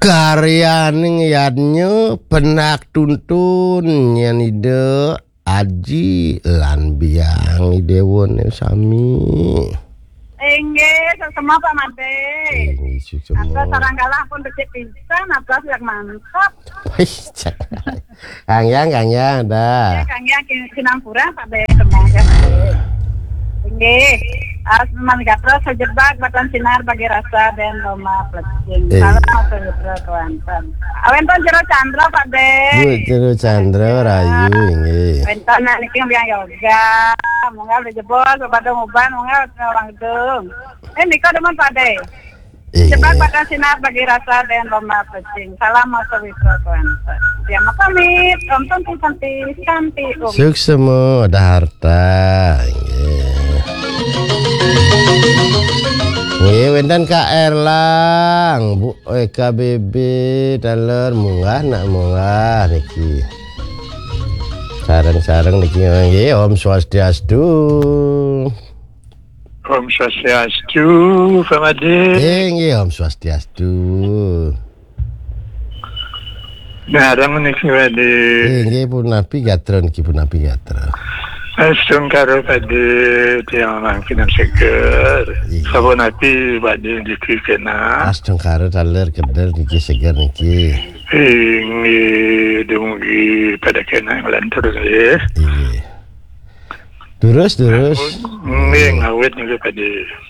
Karyaning yadnya penak tuntun nyan ide aji lan biang idewon sami. Enggak, sama Pak Made. Ini semua. Apa saranggalah pun becek pisan, apa yang mantap. Kang Yang dah. Ya, Kang Yang Kinampura Pak De semua ya. Enggak, asman gatro sejebak batan sinar bagi rasa dan loma plecing. Salam atau jutro kewantan. Awenton jero Chandra Pak De. Bu jero Chandra rayu ini. Awenton niki biang yoga. Munggal dijebol kepada nguban munggal orang gedung. Niko demen Pak De. Jebak batan sinar bagi rasa dan loma plecing. Salam atau jutro kewantan. Ya mau pamit, om cantik. Sukses semua, ada harta. Wendan KR lang, Bu EKBB daler munggah niki. Sareng niki nggih Om Swastiastu. Om Swastiastu, Pak Made. Nggih Om Swastiastu. Ngarang niki Made. Nggih pun napi gatron ki pun napi gatron. Asung karo Pade tiang mangkinan seger. Sabon napi Pade niki kena. Asung karo daler kedel niki seger niki. Ini dungi pada kena lantur ya. Iya. Terus. Ini ngawet niki Pade.